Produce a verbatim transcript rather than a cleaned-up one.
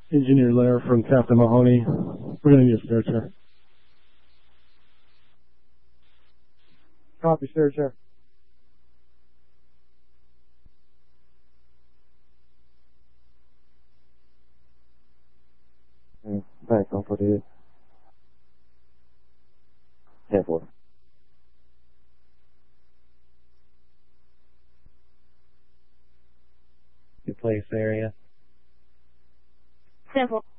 Engineer Lair from Captain Mahoney. We're going to need a stair chair. Copy, stair chair. Mm, back on forty-eight. ten four. Good place area. Simple.